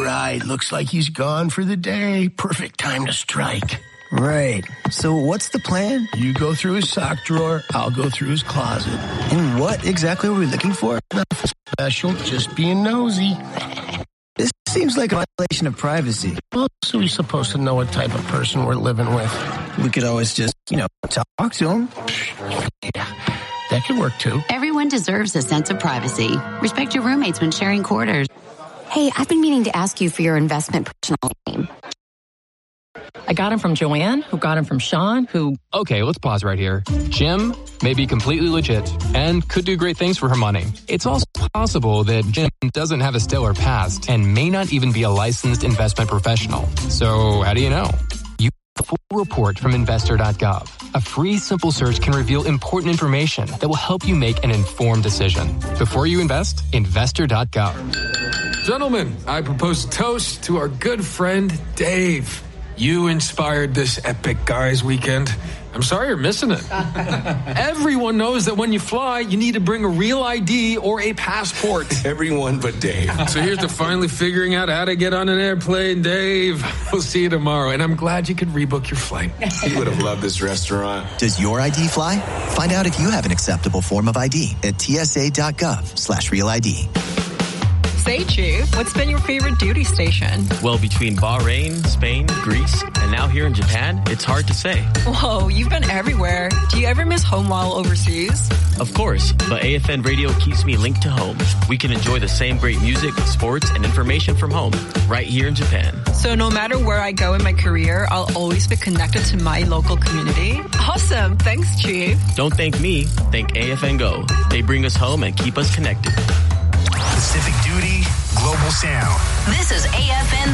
right. Looks like he's gone for the day. Perfect time to strike. Right. So what's the plan? You go through his sock drawer. I'll go through his closet. And what exactly are we looking for? Nothing special, just being nosy. This seems like a violation of privacy. Well, so we're supposed to know what type of person we're living with. We could always just, talk to him. Yeah, that could work too. Everyone deserves a sense of privacy. Respect your roommates when sharing quarters. Hey, I've been meaning to ask you for your investment personal name. I got him from Joanne, who got him from Sean, who... Okay, let's pause right here. Jim may be completely legit and could do great things for her money. It's also possible that Jim doesn't have a stellar past and may not even be a licensed investment professional. So how do you know? You get a full report from investor.gov. A free, simple search can reveal important information that will help you make an informed decision. Before you invest, investor.gov. Gentlemen, I propose a toast to our good friend, Dave. You inspired this epic guys weekend. I'm sorry you're missing it. Everyone knows that when you fly, you need to bring a real ID or a passport. Everyone but Dave. So here's to finally figuring out how to get on an airplane, Dave. We'll see you tomorrow, and I'm glad you could rebook your flight. He would have loved this restaurant. Does your ID fly? Find out if you have an acceptable form of ID at tsa.gov/real ID. Say, Chief, what's been your favorite duty station? Well, between Bahrain, Spain, Greece, and now here in Japan, it's hard to say. Whoa, you've been everywhere. Do you ever miss home while overseas? Of course, but AFN Radio keeps me linked to home. We can enjoy the same great music, sports, and information from home, right here in Japan. So no matter where I go in my career, I'll always be connected to my local community? Awesome. Thanks, Chief. Don't thank me. Thank AFN Go. They bring us home and keep us connected. Pacific Duty, Global Sound. This is AFN